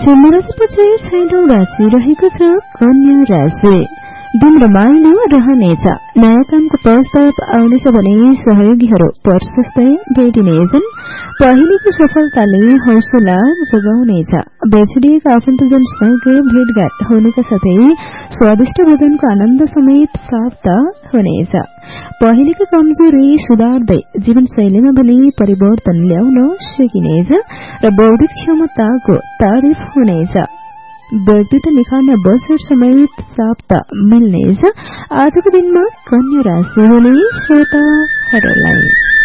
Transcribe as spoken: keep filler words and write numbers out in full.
सिंह राशिपछि छैटौं राशि रहेको छ कन्या राशि। दिन रमाइलो रहनेछ। नयाँ कामको प्रस्ताव आउनेछ भने सहयोगीहरू प्रशस्तै भेटिनेछन्। पहिलेको सफलताले हौसला जगाउनेछ। बेछुडिएका आफन्तजनसँग भेटघाट हुनुका साथै स्वादिष्ट भोजनको आनन्द समेत प्राप्त हुनेछ। पहिलेको कमजोरी सुधार्दै जीवनशैलीमा भने परिवर्तन ल्याउन सकिनेछ र बौद्धिक क्षमताको तारिफ हुनेछ। व्यक्तित्व निखार्न बजेट समेत प्राप्त मिल्नेछ। आजको दिनमा कन्या राशि हुने श्रोताहरूलाई